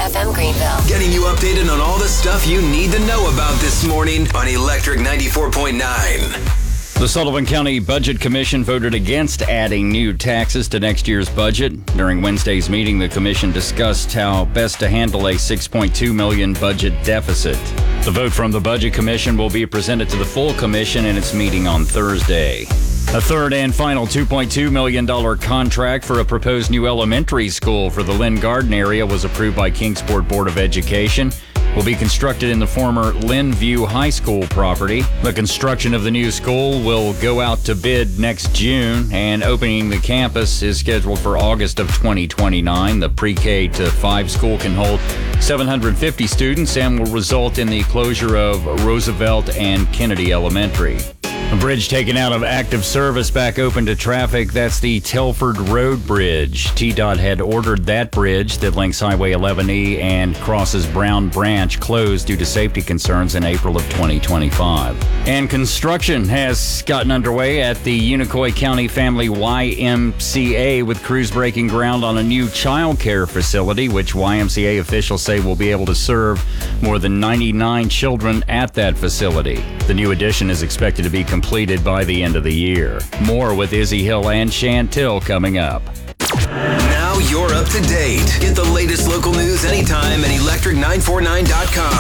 FM Greenville. Getting you updated on all the stuff you need to know about this morning on Electric 94.9. The Sullivan County Budget Commission voted against adding new taxes to next year's budget. During Wednesday's meeting, the commission discussed how best to handle a $6.2 million budget deficit. The vote from the Budget Commission will be presented to the full commission in its meeting on Thursday. A third and final $2.2 million contract for a proposed new elementary school for the Lynn Garden area was approved by Kingsport Board of Education. Will be constructed in the former Lynn View High School property. The construction of the new school will go out to bid next June, and opening the campus is scheduled for August of 2029. The pre-K to 5 school can hold 750 students and will result in the closure of Roosevelt and Kennedy Elementary. A bridge taken out of active service back open to traffic. That's the Telford Road Bridge. TDOT had ordered that bridge that links Highway 11E and crosses Brown Branch closed due to safety concerns in April of 2025. And construction has gotten underway at the Unicoi County Family YMCA, with crews breaking ground on a new child care facility, which YMCA officials say will be able to serve more than 99 children at that facility. The new addition is expected to be completed by the end of the year. More with Izzy Hill and Chantil coming up. Now you're up to date. Get the latest local news anytime at electric949.com.